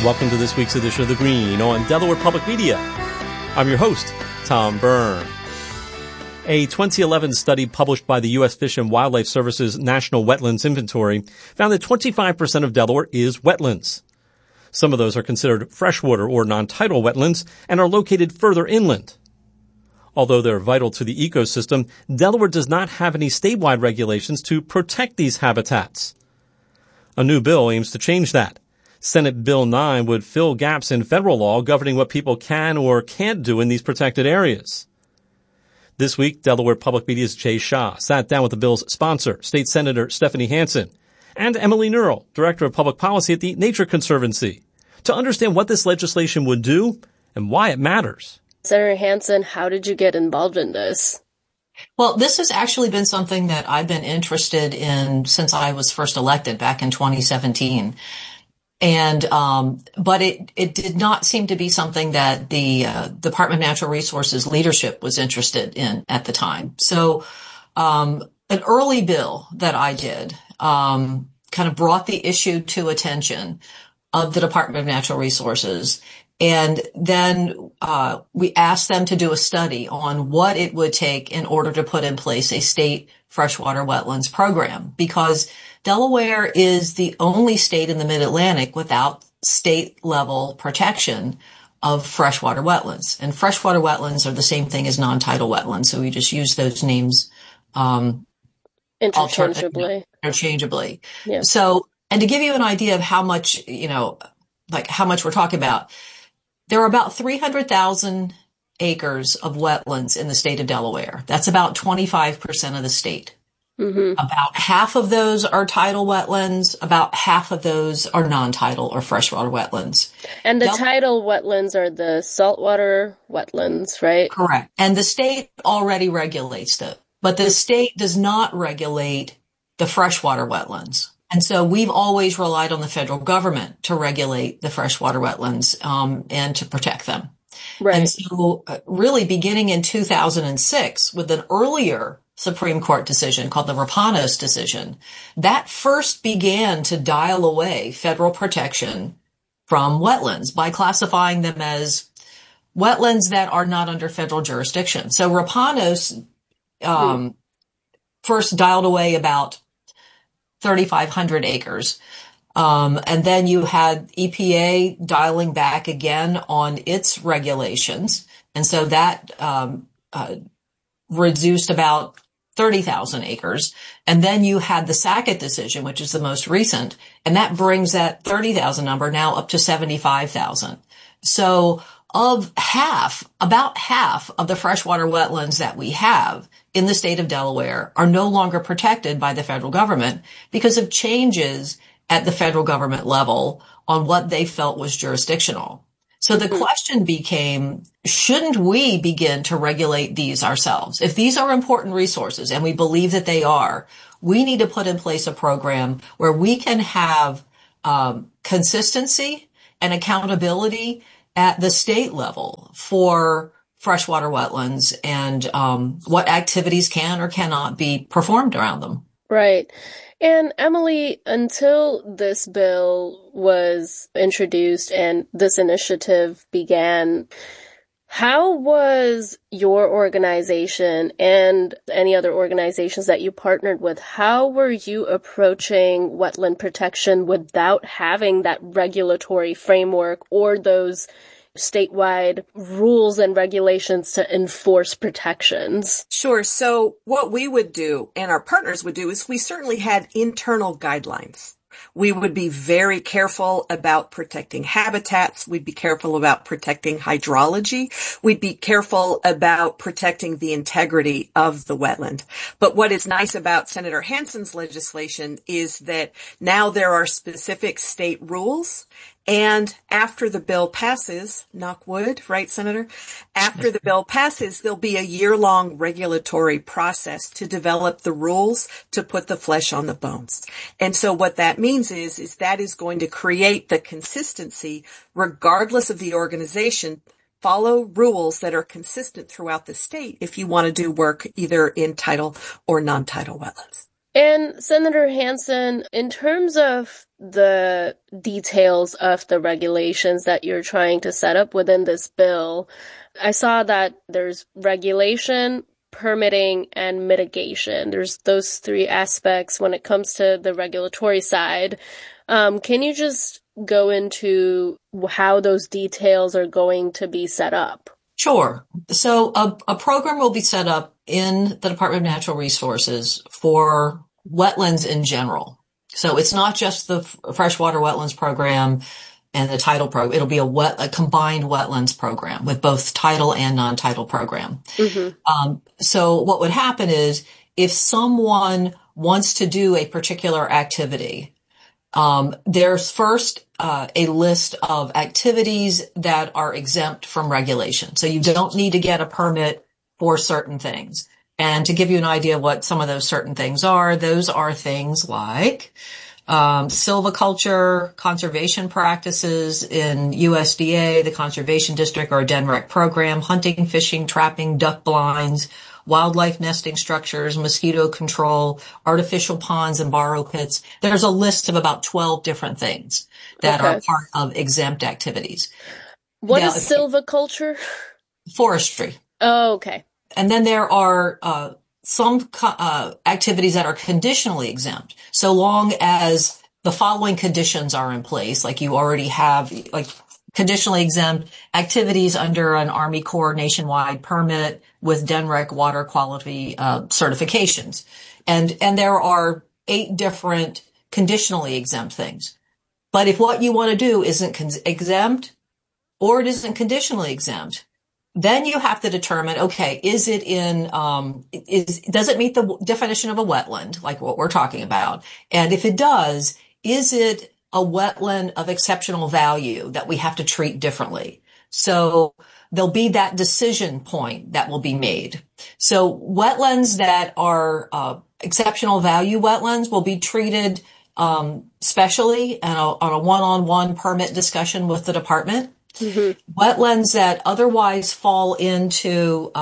Welcome to this week's edition of The Green on Delaware Public Media. I'm your host, Tom Byrne. A 2011 study published by the U.S. Fish and Wildlife Service's National Wetlands Inventory found that 25% of Delaware is wetlands. Some of those are considered freshwater or non-tidal wetlands and are located further inland. Although they're vital to the ecosystem, Delaware does not have any statewide regulations to protect these habitats. A new bill aims to change that. Senate Bill 9 would fill gaps in federal law governing what people can or can't do in these protected areas. This week, Delaware Public Media's Jay Shah sat down with the bill's sponsor, State Senator Stephanie Hansen, and Emily Nurl, Director of Public Policy at the Nature Conservancy, to understand what this legislation would do and why it matters. Senator Hansen, how did you get involved in this? Well, this has actually been something that I've been interested in since I was first elected back in 2017. And, but it did not seem to be something that the Department of Natural Resources leadership was interested in at the time. So, an early bill that I did, kind of brought the issue to attention of the Department of Natural Resources. And then, we asked them to do a study on what it would take in order to put in place a state freshwater wetlands program, because Delaware is the only state in the Mid-Atlantic without state-level protection of freshwater wetlands. And freshwater wetlands are the same thing as non-tidal wetlands, so we just use those names interchangeably. Yeah. So, and to give you an idea of how much, how much we're talking about, there are about 300,000 acres of wetlands in the state of Delaware. That's about 25% of the state. Mm-hmm. About half of those are tidal wetlands. About half of those are non-tidal or freshwater wetlands. And the tidal wetlands are the saltwater wetlands, right? Correct. And the state already regulates them, but the state does not regulate the freshwater wetlands. And so we've always relied on the federal government to regulate the freshwater wetlands, and to protect them. Right. And so really beginning in 2006 with an earlier Supreme Court decision called the Rapanos decision, that first began to dial away federal protection from wetlands by classifying them as wetlands that are not under federal jurisdiction. So Rapanos, first dialed away about 3,500 acres. And then you had EPA dialing back again on its regulations. And so that, reduced about 30,000 acres. And then you had the Sackett decision, which is the most recent, and that brings that 30,000 number now up to 75,000. So about half of the freshwater wetlands that we have in the state of Delaware are no longer protected by the federal government because of changes at the federal government level on what they felt was jurisdictional. So the question became, shouldn't we begin to regulate these ourselves? If these are important resources, and we believe that they are, we need to put in place a program where we can have consistency and accountability at the state level for freshwater wetlands and what activities can or cannot be performed around them. Right. And Emily, until this bill was introduced and this initiative began, how was your organization and any other organizations that you partnered with, how were you approaching wetland protection without having that regulatory framework or those statewide rules and regulations to enforce protections? Sure. So what we would do and our partners would do is we certainly had internal guidelines. We would be very careful about protecting habitats. We'd be careful about protecting hydrology. We'd be careful about protecting the integrity of the wetland. But what is nice about Senator Hansen's legislation is that now there are specific state rules. And after the bill passes, knock wood, right, Senator? After the bill passes, there'll be a year-long regulatory process to develop the rules to put the flesh on the bones. And so what that means is that is going to create the consistency, regardless of the organization. Follow rules that are consistent throughout the state if you want to do work either in tidal or non-tidal wetlands. And Senator Hansen, in terms of the details of the regulations that you're trying to set up within this bill, I saw that there's regulation, permitting, and mitigation. There's those three aspects when it comes to the regulatory side. Can you just go into how those details are going to be set up? Sure. So a program will be set up in the Department of Natural Resources for wetlands in general. So it's not just the freshwater wetlands program and the tidal program. It'll be a combined wetlands program with both tidal and non-tidal program. Mm-hmm. So what would happen is if someone wants to do a particular activity, there's first a list of activities that are exempt from regulation. So you don't need to get a permit for certain things. And to give you an idea of what some of those certain things are, those are things like silviculture, conservation practices in USDA, the Conservation District or DNREC program, hunting, fishing, trapping, duck blinds, wildlife nesting structures, mosquito control, artificial ponds and borrow pits. There's a list of about 12 different things that are part of exempt activities. What is silviculture? Forestry. Oh, okay. And then there are some activities that are conditionally exempt, so long as the following conditions are in place, like you already have, like conditionally exempt activities under an Army Corps nationwide permit with DNREC water quality certifications. And there are 8 different conditionally exempt things. But if what you want to do isn't exempt or it isn't conditionally exempt, then you have to determine, okay, is it does it meet the definition of a wetland, like what we're talking about? And if it does, is it a wetland of exceptional value that we have to treat differently? So there'll be that decision point that will be made. So wetlands that are exceptional value wetlands will be treated specially and on a one-on-one permit discussion with the department. Mm-hmm. Wetlands that otherwise fall into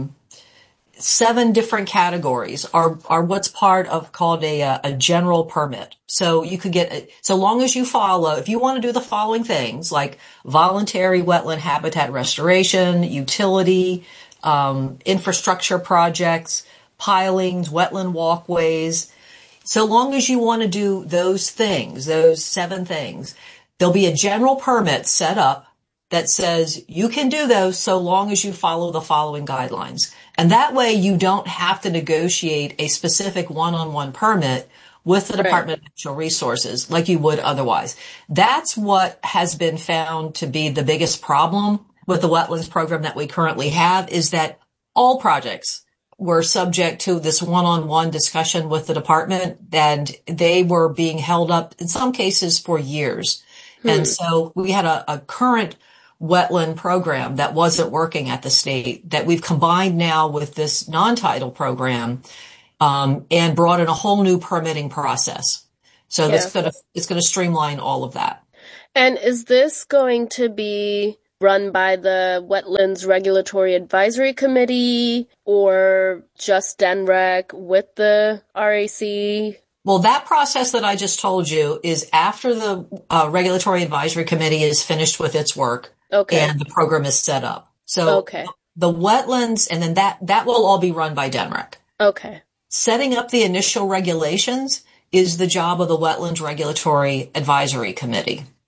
7 different categories are what's part of called a general permit. So you could get, so long as you follow, if you want to do the following things like voluntary wetland habitat restoration, utility, infrastructure projects, pilings, wetland walkways, so long as you want to do those things, those 7 things, there'll be a general permit set up that says you can do those so long as you follow the following guidelines. And that way you don't have to negotiate a specific one-on-one permit with the Department of Natural Resources like you would otherwise. That's what has been found to be the biggest problem with the wetlands program that we currently have, is that all projects were subject to this one-on-one discussion with the department, and they were being held up in some cases for years. And so we had a current wetland program that wasn't working at the state that we've combined now with this non-tidal program, and brought in a whole new permitting process. So it's going to streamline all of that. And is this going to be run by the Wetlands Regulatory Advisory Committee or just DNREC with the RAC? Well, that process that I just told you is after the Regulatory Advisory Committee is finished with its work. Okay. And the program is set up. So the wetlands, and then that will all be run by DNREC. Okay. Setting up the initial regulations is the job of the Wetlands Regulatory Advisory Committee.